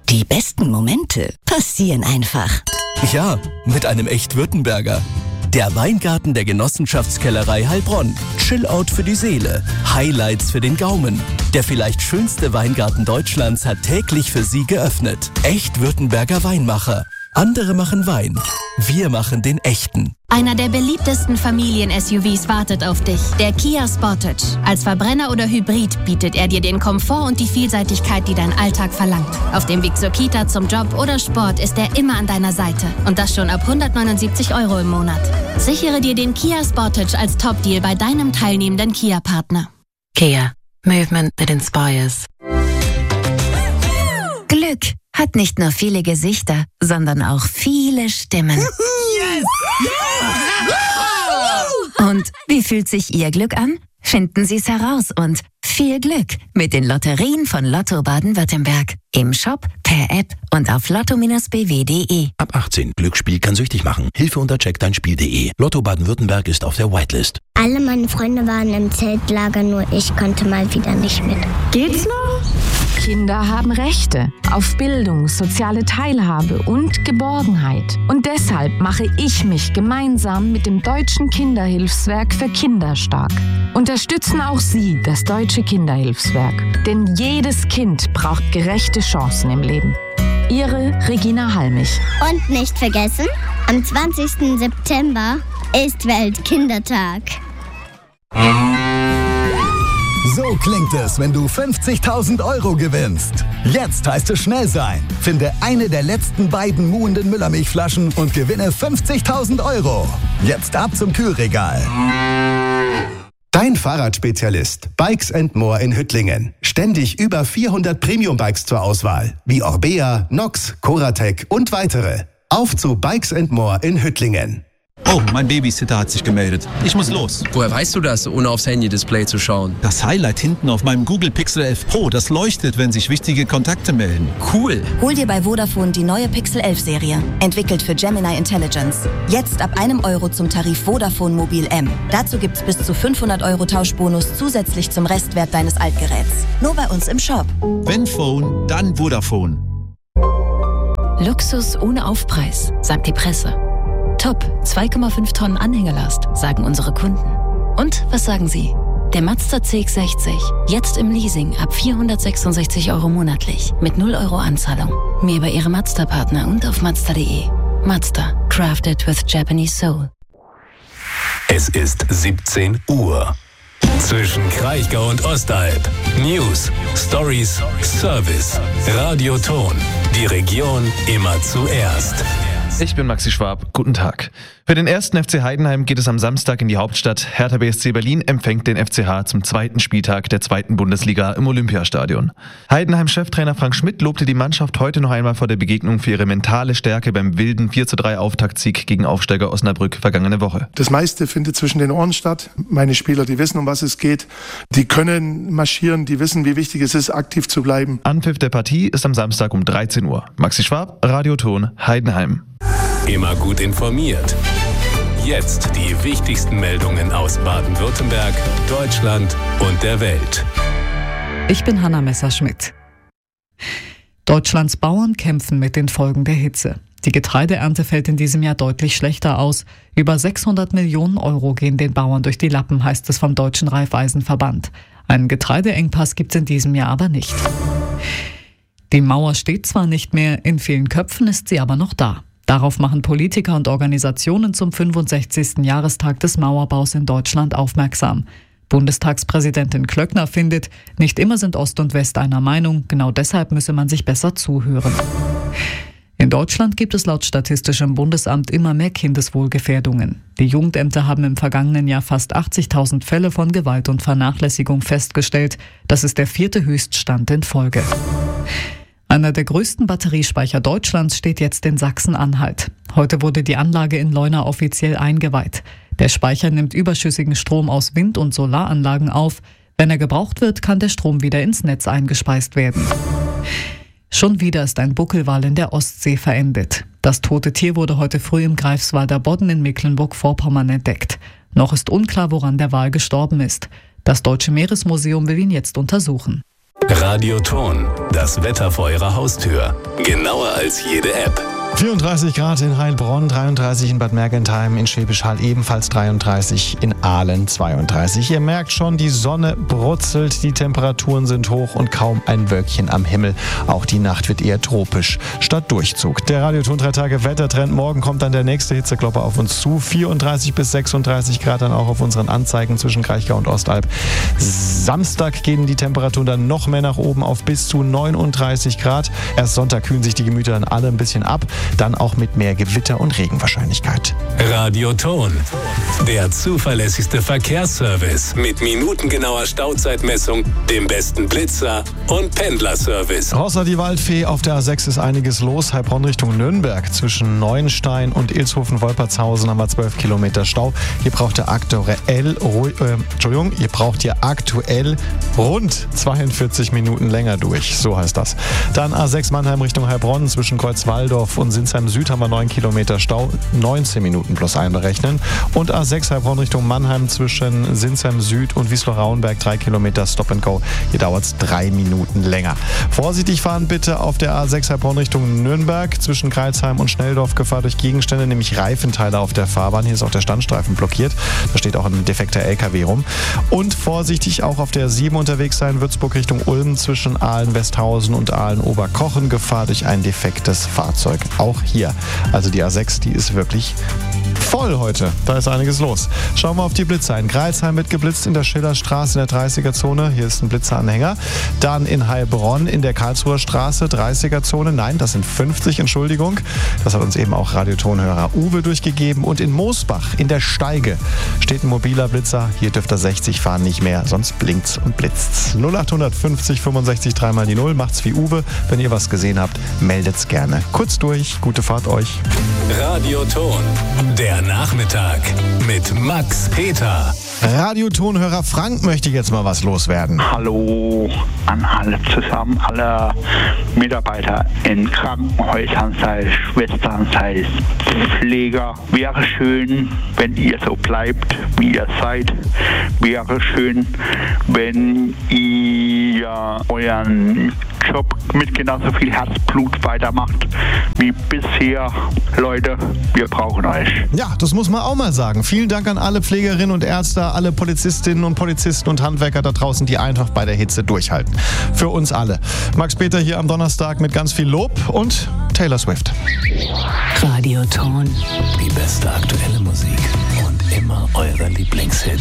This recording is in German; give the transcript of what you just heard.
Die besten Momente passieren einfach. Ja, mit einem Echt-Württemberger. Der Weingarten der Genossenschaftskellerei Heilbronn. Chill-Out für die Seele. Highlights für den Gaumen. Der vielleicht schönste Weingarten Deutschlands hat täglich für Sie geöffnet. Echt-Württemberger Weinmacher. Andere machen Wein. Wir machen den echten. Einer der beliebtesten Familien-SUVs wartet auf dich. Der Kia Sportage. Als Verbrenner oder Hybrid bietet er dir den Komfort und die Vielseitigkeit, die dein Alltag verlangt. Auf dem Weg zur Kita, zum Job oder Sport ist er immer an deiner Seite. Und das schon ab 179 € im Monat. Sichere dir den Kia Sportage als Top-Deal bei deinem teilnehmenden Kia-Partner. Kia. Movement that inspires. Glück hat nicht nur viele Gesichter, sondern auch viele Stimmen. Yes! Und wie fühlt sich Ihr Glück an? Finden Sie es heraus und viel Glück mit den Lotterien von Lotto Baden-Württemberg. Im Shop, per App und auf lotto-bw.de. Ab 18. Glücksspiel kann süchtig machen. Hilfe unter checkdeinspiel.de. Lotto Baden-Württemberg ist auf der Whitelist. Alle meine Freunde waren im Zeltlager, nur ich konnte mal wieder nicht mit. Geht's noch? Kinder haben Rechte auf Bildung, soziale Teilhabe und Geborgenheit. Und deshalb mache ich mich gemeinsam mit dem Deutschen Kinderhilfswerk für Kinder stark. Unterstützen auch Sie das Deutsche Kinderhilfswerk. Denn jedes Kind braucht gerechte Chancen im Leben. Ihre Regina Halmich. Und nicht vergessen, am 20. September ist Weltkindertag. So klingt es, wenn du 50.000 € gewinnst. Jetzt heißt es schnell sein. Finde eine der letzten beiden muhenden Müllermilchflaschen und gewinne 50.000 €. Jetzt ab zum Kühlregal. Dein Fahrradspezialist Bikes & More in Hüttlingen. Ständig über 400 Premium-Bikes zur Auswahl, wie Orbea, Nox, Coratec und weitere. Auf zu Bikes & More in Hüttlingen. Oh, mein Babysitter hat sich gemeldet. Ich muss los. Woher weißt du das, ohne aufs Handy-Display zu schauen? Das Highlight hinten auf meinem Google Pixel 11 Pro, das leuchtet, wenn sich wichtige Kontakte melden. Cool. Hol dir bei Vodafone die neue Pixel 11 Serie. Entwickelt für Gemini Intelligence. Jetzt ab €1 zum Tarif Vodafone Mobil M. Dazu gibt's bis zu 500 € Tauschbonus zusätzlich zum Restwert deines Altgeräts. Nur bei uns im Shop. Wenn Phone, dann Vodafone. Luxus ohne Aufpreis, sagt die Presse. Top, 2,5 Tonnen Anhängelast, sagen unsere Kunden. Und was sagen Sie? Der Mazda CX-60, jetzt im Leasing ab 466 € monatlich, mit 0 € Anzahlung. Mehr bei Ihrem Mazda-Partner und auf Mazda.de. Mazda, crafted with Japanese soul. Es ist 17 Uhr. Zwischen Kraichgau und Ostalb. News, Stories, Service, Radioton. Die Region immer zuerst. Ich bin Maxi Schwab. Guten Tag. Für den 1. FC Heidenheim geht es am Samstag in die Hauptstadt. Hertha BSC Berlin empfängt den FCH zum 2. Spieltag der 2. Bundesliga im Olympiastadion. Heidenheim-Cheftrainer Frank Schmidt lobte die Mannschaft heute noch einmal vor der Begegnung für ihre mentale Stärke beim wilden 4:3 Auftaktsieg gegen Aufsteiger Osnabrück vergangene Woche. Das meiste findet zwischen den Ohren statt. Meine Spieler, die wissen, um was es geht. Die können marschieren, die wissen, wie wichtig es ist, aktiv zu bleiben. Anpfiff der Partie ist am Samstag um 13 Uhr. Maxi Schwab, Radioton, Heidenheim. Immer gut informiert. Jetzt die wichtigsten Meldungen aus Baden-Württemberg, Deutschland und der Welt. Ich bin Hanna Messerschmidt. Deutschlands Bauern kämpfen mit den Folgen der Hitze. Die Getreideernte fällt in diesem Jahr deutlich schlechter aus. Über 600 Millionen € gehen den Bauern durch die Lappen, heißt es vom Deutschen Raiffeisenverband. Einen Getreideengpass gibt es in diesem Jahr aber nicht. Die Mauer steht zwar nicht mehr, in vielen Köpfen ist sie aber noch da. Darauf machen Politiker und Organisationen zum 65. Jahrestag des Mauerbaus in Deutschland aufmerksam. Bundestagspräsidentin Klöckner findet, nicht immer sind Ost und West einer Meinung, genau deshalb müsse man sich besser zuhören. In Deutschland gibt es laut Statistischem Bundesamt immer mehr Kindeswohlgefährdungen. Die Jugendämter haben im vergangenen Jahr fast 80.000 Fälle von Gewalt und Vernachlässigung festgestellt. Das ist der 4. Höchststand in Folge. Einer der größten Batteriespeicher Deutschlands steht jetzt in Sachsen-Anhalt. Heute wurde die Anlage in Leuna offiziell eingeweiht. Der Speicher nimmt überschüssigen Strom aus Wind- und Solaranlagen auf. Wenn er gebraucht wird, kann der Strom wieder ins Netz eingespeist werden. Schon wieder ist ein Buckelwal in der Ostsee verendet. Das tote Tier wurde heute früh im Greifswalder Bodden in Mecklenburg-Vorpommern entdeckt. Noch ist unklar, woran der Wal gestorben ist. Das Deutsche Meeresmuseum will ihn jetzt untersuchen. Radioton, das Wetter vor Ihrer Haustür. Genauer als jede App. 34 Grad in Heilbronn, 33 in Bad Mergentheim, in Schwäbisch Hall ebenfalls 33, in Aalen 32. Ihr merkt schon, die Sonne brutzelt, die Temperaturen sind hoch und kaum ein Wölkchen am Himmel. Auch die Nacht wird eher tropisch statt Durchzug. Der Radioton 3 Tage Wettertrend. Morgen kommt dann der nächste Hitzeklopper auf uns zu. 34 bis 36 Grad dann auch auf unseren Anzeigen zwischen Kraichgau und Ostalb. Samstag gehen die Temperaturen dann noch mehr nach oben auf bis zu 39 Grad. Erst Sonntag kühlen sich die Gemüter dann alle ein bisschen ab. Dann auch mit mehr Gewitter und Regenwahrscheinlichkeit. Radioton, der zuverlässigste Verkehrsservice mit minutengenauer Stauzeitmessung, dem besten Blitzer und Pendlerservice. Außer die Waldfee, auf der A6 ist einiges los. Heilbronn Richtung Nürnberg. Zwischen Neuenstein und Ilshofen-Wolpertshausen haben wir 12 Kilometer Stau. Hier braucht ihr aktuell rund 42 Minuten länger durch. So heißt das. Dann A6 Mannheim Richtung Heilbronn. Zwischen Kreuzwaldorf und Sinsheim Süd haben wir 9 Kilometer Stau, 19 Minuten plus einberechnen. Und A6 Heilbronn Richtung Mannheim zwischen Sinsheim Süd und Wiesloch-Rauenberg 3 Kilometer Stop and Go. Hier dauert es 3 Minuten länger. Vorsichtig fahren bitte auf der A6 Heilbronn Richtung Nürnberg. Zwischen Kreilsheim und Schnelldorf Gefahr durch Gegenstände, nämlich Reifenteile auf der Fahrbahn. Hier ist auch der Standstreifen blockiert. Da steht auch ein defekter LKW rum. Und vorsichtig auch auf der 7 unterwegs sein, Würzburg Richtung Ulm zwischen Aalen-Westhausen und Aalen-Oberkochen. Gefahr durch ein defektes Fahrzeug. Auch hier. Also die A6, die ist wirklich voll heute. Da ist einiges los. Schauen wir auf die Blitzer. In Greilsheim wird geblitzt in der Schillerstraße in der 30er-Zone. Hier ist ein Blitzeranhänger. Dann in Heilbronn in der Karlsruher Straße 30er-Zone. Nein, das sind 50, Entschuldigung. Das hat uns eben auch Radiotonhörer Uwe durchgegeben. Und in Moosbach in der Steige steht ein mobiler Blitzer. Hier dürft ihr 60 fahren, nicht mehr. Sonst blinkt's und blitzt's. 0850 65 3 mal die 0. Macht's wie Uwe. Wenn ihr was gesehen habt, meldet's gerne. Kurz durch. Gute Fahrt euch. Radioton, der Nachmittag mit Max Peter. Radiotonhörer Frank möchte jetzt mal was loswerden. Hallo an alle zusammen, alle Mitarbeiter in Krankenhäusern, sei es Schwestern, sei es Pfleger. Wäre schön, wenn ihr so bleibt, wie ihr seid. Wäre schön, wenn ihr euren Job mit genauso viel Herzblut weitermacht wie bisher. Leute, wir brauchen euch. Ja, das muss man auch mal sagen. Vielen Dank an alle Pflegerinnen und Ärzte, alle Polizistinnen und Polizisten und Handwerker da draußen, die einfach bei der Hitze durchhalten. Für uns alle. Max Peter hier am Donnerstag mit ganz viel Lob und Taylor Swift. Radioton. Die beste aktuelle Musik und immer eure Lieblingshits.